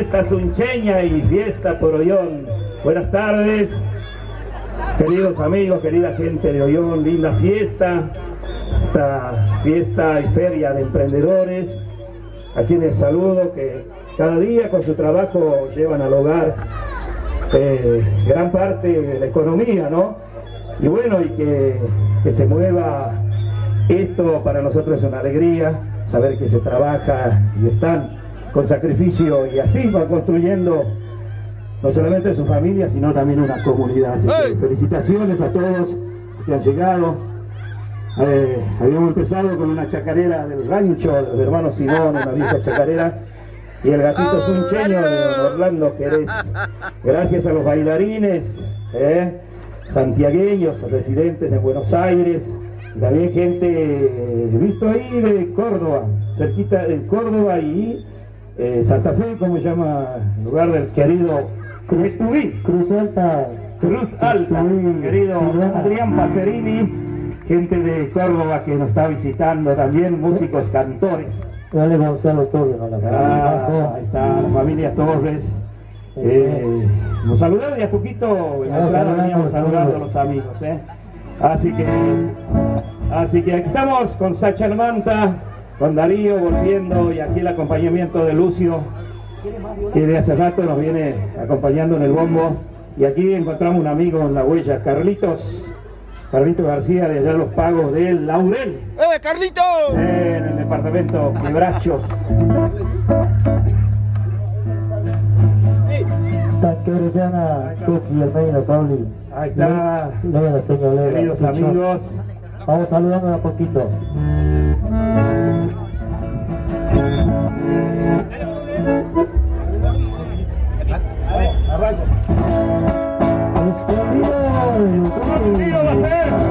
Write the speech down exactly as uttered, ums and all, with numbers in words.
fiesta suncheña y fiesta por Ollón. Buenas tardes, queridos amigos, querida gente de Ollón, linda fiesta, esta fiesta y feria de emprendedores, a quienes saludo, que cada día con su trabajo llevan al hogar eh, gran parte de la economía, ¿no? Y bueno, y que, que se mueva esto para nosotros es una alegría, saber que se trabaja y están con sacrificio y así van construyendo no solamente su familia, sino también una comunidad. Así que felicitaciones a todos que han llegado. Eh, habíamos empezado con una chacarera del rancho de los hermanos Simón, una vieja chacarera, y el gatito suncheño de don Orlando Jerez. Gracias a los bailarines eh, santiagueños, residentes de Buenos Aires, y también gente eh, visto ahí de Córdoba, cerquita de Córdoba y eh, Santa Fe, ¿cómo se llama? El lugar del querido Cruz, Cruz Alta, Cruz Alta, querido Adrián Pacerini, gente de Córdoba que nos está visitando también, músicos, cantores. Dale Gonzalo Torres a la ah, ahí está la familia Torres. Eh, nos saludaron y a poquito en la entrada veníamos saludando a los amigos. Eh. Así que, así que aquí estamos con Sacha Almanta, con Darío volviendo y aquí el acompañamiento de Lucio, que de hace rato nos viene acompañando en el bombo. Y aquí encontramos un amigo en la huella, Carlitos. Carlitos García, de allá Los Pagos del Laurel. ¡Eh, Carlitos! Eh, en el departamento de Brachos. Taquerellana, Tuki, Almeida, Pauli. Ahí está, Lega, señor Lega. Queridos amigos. Vamos saludando a poquito. Arranca. Escondido, va a ser.